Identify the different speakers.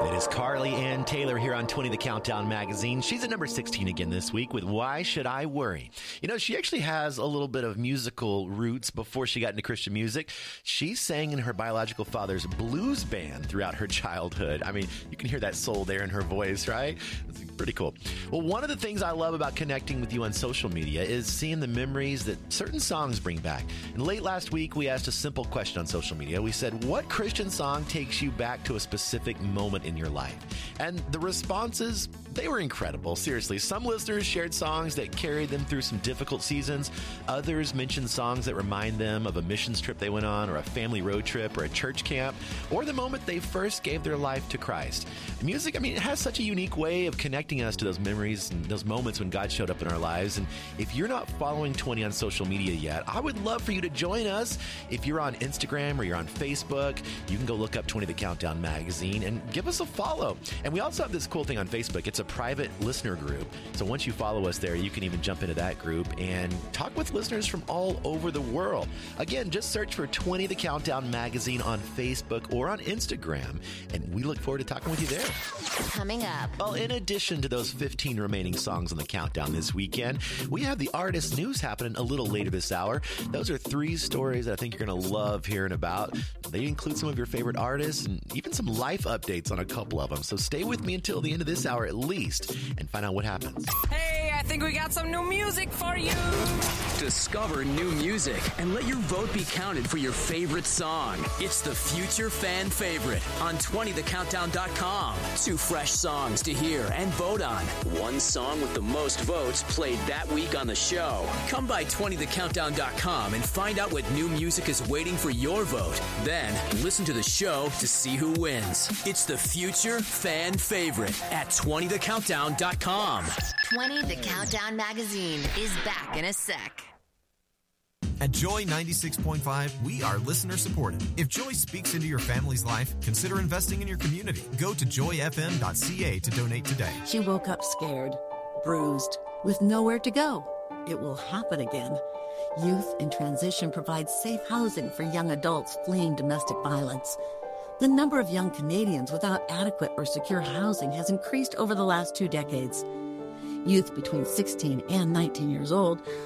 Speaker 1: It is Carly Ann Taylor here on 20 The Countdown magazine. She's at number 16 again this week with Why Should I Worry? You know, she actually has a little bit of musical roots before she got into Christian music. She sang in her biological father's blues band throughout her childhood. I mean, you can hear that soul there in her voice, right? It's pretty cool. Well, one of the things I love about connecting with you on social media is seeing the memories that certain songs bring back. And late last week, we asked a simple question on social media. We said, what Christian song takes you back to a specific moment in your life? And the responses, they were incredible. Seriously, some listeners shared songs that carried them through some difficult seasons. Others mentioned songs that remind them of a missions trip they went on, or a family road trip, or a church camp, or the moment they first gave their life to Christ. Music, I mean, it has such a unique way of connecting us to those memories and those moments when God showed up in our lives. And if you're not following 20 on social media yet, I would love for you to join us. If you're on Instagram or you're on Facebook, you can go look up 20 The Countdown magazine and give us a follow. And we also have this cool thing on Facebook. It's a private listener group. So once you follow us there, you can even jump into that group and talk with listeners from all over the world. Again, just search for 20 The Countdown magazine on Facebook or on Instagram. And we look forward to talking with you there.
Speaker 2: Coming up.
Speaker 1: Well, in addition to those 15 remaining songs on the countdown this weekend, we have the artist news happening a little later this hour. Those are 3 stories that I think you're going to love hearing about. They include some of your favorite artists and even some life updates on a couple of them. So stay with me until the end of this hour at least and find out what happens.
Speaker 3: Hey, I think we got some new music for you.
Speaker 4: Discover new music and let your vote be counted for your favorite song. It's the Future Fan Favorite on 20thecountdown.com. 2 fresh songs to hear and vote on. 1 song with the most votes played that week on the show. Come by 20thecountdown.com and find out what new music is waiting for your vote. Then listen to the show to see who wins. It's the Future Fan Favorite at 20thecountdown.com.
Speaker 2: 20 The Countdown magazine is back in a sec.
Speaker 5: At Joy 96.5, we are listener supported. If Joy speaks into your family's life, consider investing in your community. Go to joyfm.ca to donate today.
Speaker 6: She woke up scared, bruised, with nowhere to go. It will happen again. Youth in Transition provides safe housing for young adults fleeing domestic violence. The number of young Canadians without adequate or secure housing has increased over the last 2 decades. Youth between 16 and 19 years old